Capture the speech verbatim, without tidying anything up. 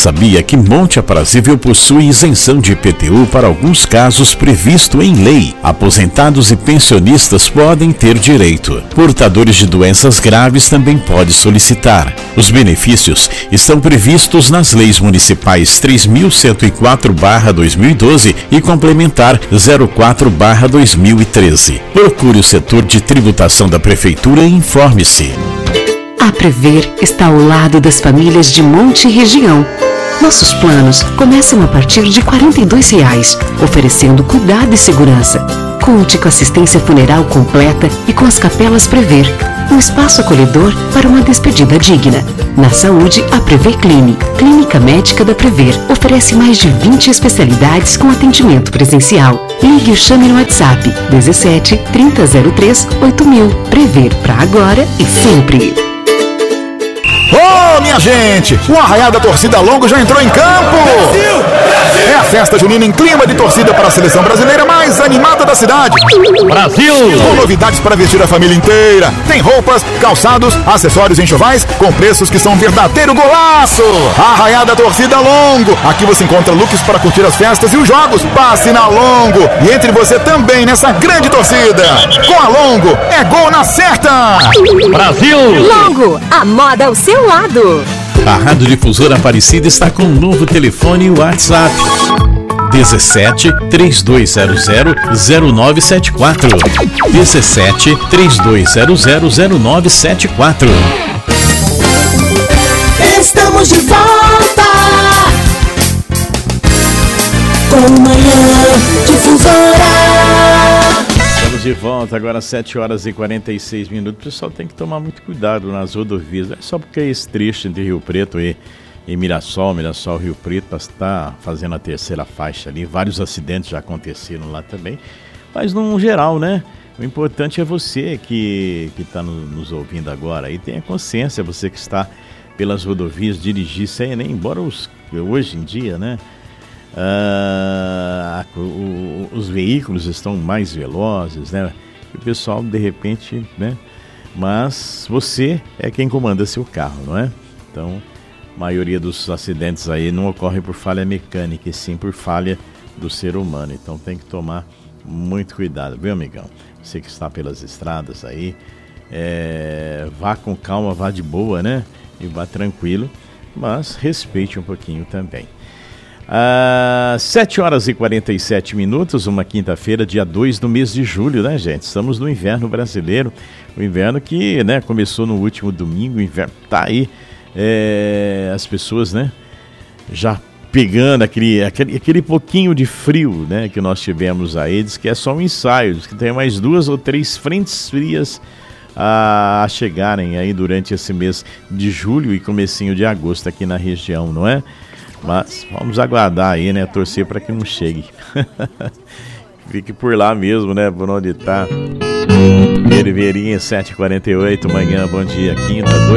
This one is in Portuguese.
sabia que Monte Aprazível possui isenção de I P T U para alguns casos previsto em lei? Aposentados e pensionistas podem ter direito. Portadores de doenças graves também podem solicitar. Os benefícios estão previstos nas leis municipais três mil cento e quatro barra dois mil e doze e complementar zero quatro barra dois mil e treze. Procure o setor de tributação da Prefeitura e informe-se. A Prever está ao lado das famílias de Monte e região. Nossos planos começam a partir de quarenta e dois reais, oferecendo cuidado e segurança. Conte com assistência funeral completa e com as capelas Prever, um espaço acolhedor para uma despedida digna. Na saúde, a Prever Clini, Clínica Médica da Prever, oferece mais de vinte especialidades com atendimento presencial. Ligue ou chame no WhatsApp dezessete, trinta zero três, oito mil. Prever para agora e sempre. Ô, oh, minha gente, o Arraial da Torcida Longo já entrou em campo! Brasil! Brasil! É a festa junina em clima de torcida para a seleção brasileira mais animada da cidade. Brasil! Com novidades para vestir a família inteira. Tem roupas, calçados, acessórios e enxovais com preços que são um verdadeiro golaço! Arraial da Torcida Longo. Aqui você encontra looks para curtir as festas e os jogos. Passe na Longo e entre você também nessa grande torcida. Com a Longo, é gol na certa! Brasil! Longo, a moda ao seu lado. A Rádio Difusora Aparecida está com um novo telefone e WhatsApp. dezessete, três dois zero zero, zero nove sete quatro. dezessete, três dois zero zero, zero nove sete quatro. Estamos de volta com Manhã Difusora. Estamos de volta agora às sete horas e quarenta e seis minutos. O pessoal tem que tomar muito cuidado nas rodovias. Não é só porque é esse trecho entre Rio Preto e, e Mirassol, Mirassol, Rio Preto, está fazendo a terceira faixa ali. Vários acidentes já aconteceram lá também. Mas no geral, né? O importante é você que está no, nos ouvindo agora. E tenha consciência, você que está pelas rodovias, dirigir sem nem embora os, hoje em dia, né? Ah, o, o, os veículos estão mais velozes, né? E o pessoal de repente, né? Mas você é quem comanda seu carro, não é? Então, a maioria dos acidentes aí não ocorre por falha mecânica, e sim por falha do ser humano. Então tem que tomar muito cuidado, viu, amigão? Você que está pelas estradas aí, é, vá com calma, vá de boa, né? E vá tranquilo, mas respeite um pouquinho também. Ah, sete horas e quarenta e sete minutos, uma quinta-feira, dia dois do mês de julho, né, gente? Estamos no inverno brasileiro, o inverno que, né, começou no último domingo, o inverno tá aí, é, as pessoas, né, já pegando aquele, aquele, aquele pouquinho de frio, né, que nós tivemos aí, diz que é só um ensaio, diz que tem mais duas ou três frentes frias a chegarem aí durante esse mês de julho e comecinho de agosto aqui na região, não é? Mas vamos aguardar aí, né? Torcer para que não chegue. Fique por lá mesmo, né? Por onde tá. Riveirinha, sete e quarenta e oito, manhã, bom dia, quinta,